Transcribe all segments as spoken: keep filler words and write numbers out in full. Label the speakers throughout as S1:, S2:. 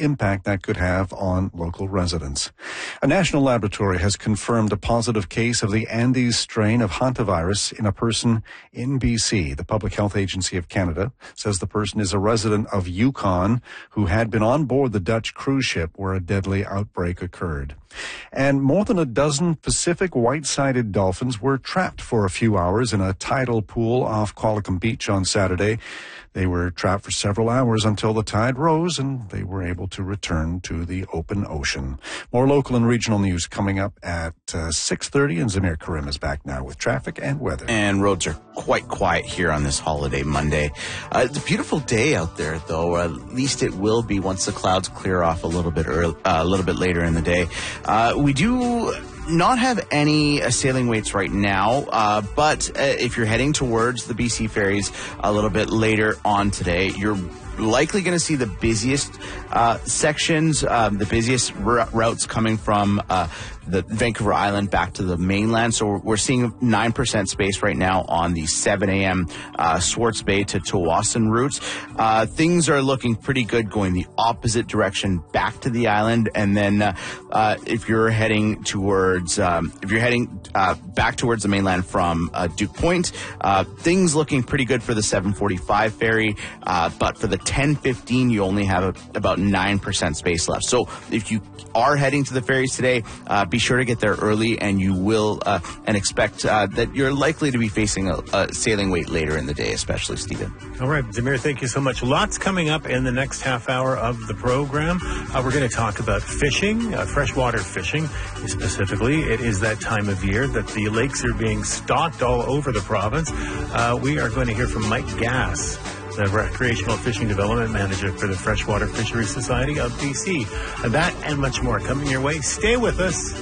S1: impact that could have on local residents. A national laboratory has confirmed a positive case of the Andes strain of hantavirus in a person in B C. The Public Health Agency of Canada says the person is a resident of Yukon who had been on board the Dutch cruise ship where a deadly outbreak occurred. And more than a dozen Pacific white-sided dolphins were trapped for a few hours in a tidal pool off Qualicum Beach on Saturday. They were trapped for several hours until the tide rose, and they were able to return to the open ocean. More local and regional news coming up at uh, six thirty, and Zamir Karim is back now with traffic and weather.
S2: And roads are quite quiet here on this holiday Monday. Uh, it's a beautiful day out there, though. Uh, at least it will be once the clouds clear off a little bit early, uh, a little bit later in the day. Uh, we do not have any uh, sailing weights right now, uh, but uh, if you're heading towards the B C ferries a little bit later on today, you're likely going to see the busiest uh, sections, um, the busiest r- routes coming from uh, the Vancouver Island back to the mainland. So we're seeing nine percent space right now on the seven a.m. Uh, Swartz Bay to Tawasin routes. Uh, things are looking pretty good going the opposite direction back to the island. And then uh, uh, if you're heading towards, um, if you're heading uh, back towards the mainland from uh, Duke Point, uh, things looking pretty good for the seven forty-five ferry. Uh, but for the ten fifteen, you only have a, about nine percent space left. So if you are heading to the ferries today, uh, be sure to get there early, and you will uh, and expect uh, that you're likely to be facing a, a sailing wait later in the day, especially, Stephen.
S3: All right, Zamir, thank you so much. Lots coming up in the next half hour of the program. Uh, we're going to talk about fishing, uh, freshwater fishing specifically. It is that time of year that the lakes are being stocked all over the province. Uh, we are going to hear from Mike Gass, the Recreational Fishing Development Manager for the Freshwater Fisheries Society of B C. And that and much more coming your way. Stay with us.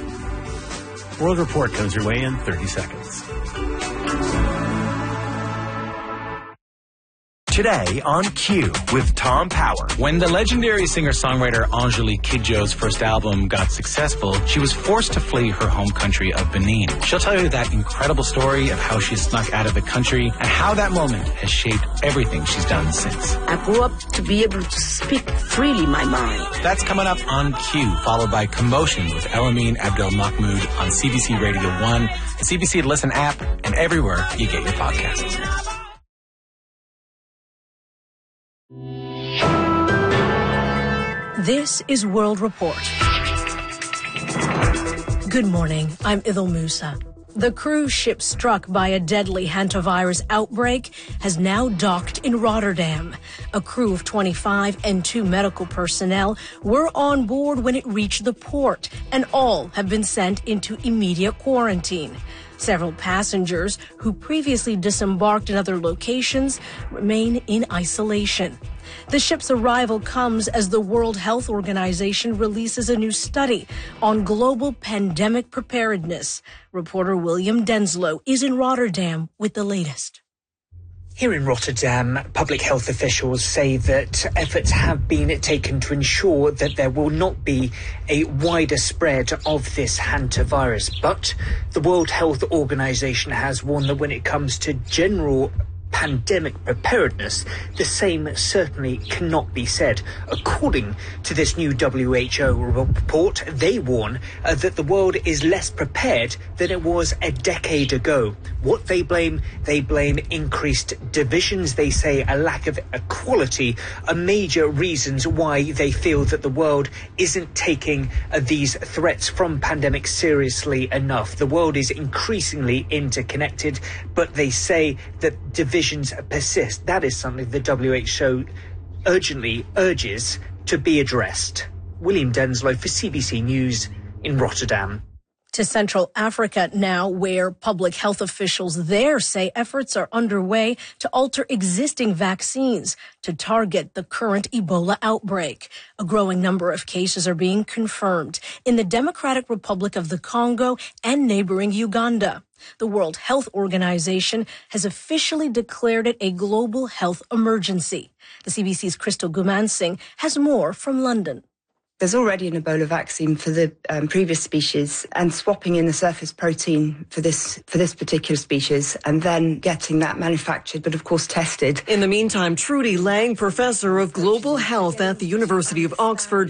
S3: World Report comes your way in thirty seconds.
S4: Today on Q with Tom Power.
S5: When the legendary singer-songwriter Angelique Kidjo's first album got successful, she was forced to flee her home country of Benin. She'll tell you that incredible story of how she snuck out of the country and how that moment has shaped everything she's done since.
S6: I grew up to be able to speak freely my mind.
S5: That's coming up on Q, followed by Commotion with Elamine Abdel Mahmoud on C B C Radio one, the C B C Listen app, and everywhere you get your podcasts.
S7: This is World Report. Good morning. I'm Idil Musa. The cruise ship struck by a deadly hantavirus outbreak has now docked in Rotterdam. A crew of twenty-five and two medical personnel were on board when it reached the port, and all have been sent into immediate quarantine. Several passengers who previously disembarked in other locations remain in isolation. The ship's arrival comes as the World Health Organization releases a new study on global pandemic preparedness. Reporter William Denslow is in Rotterdam with the latest.
S8: Here in Rotterdam, public health officials say that efforts have been taken to ensure that there will not be a wider spread of this hantavirus. But the World Health Organization has warned that when it comes to general pandemic preparedness, the same certainly cannot be said. According to this new W H O report, they warn uh, that the world is less prepared than it was a decade ago. What they blame? They blame increased divisions. They say a lack of equality are major reasons why they feel that the world isn't taking uh, these threats from pandemics seriously enough. The world is increasingly interconnected, but they say that divisions persist. That is something the W H O urgently urges to be addressed. William Denslow for C B C News in Rotterdam.
S7: To Central Africa now, where public health officials there say efforts are underway to alter existing vaccines to target the current Ebola outbreak. A growing number of cases are being confirmed in the Democratic Republic of the Congo and neighboring Uganda. The World Health Organization has officially declared it a global health emergency. The C B C's Crystal Gumansing has more from London.
S9: There's already an Ebola vaccine for the um, previous species, and swapping in the surface protein for this for this particular species and then getting that manufactured, but of course tested.
S10: In the meantime, Trudy Lang, professor of global health at the University of Oxford,